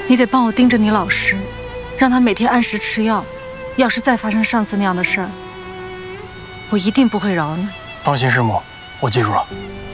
你得帮我盯着你老师，让他每天按时吃药。要是再发生上次那样的事儿，我一定不会饶你。 放心，师母，我记住了。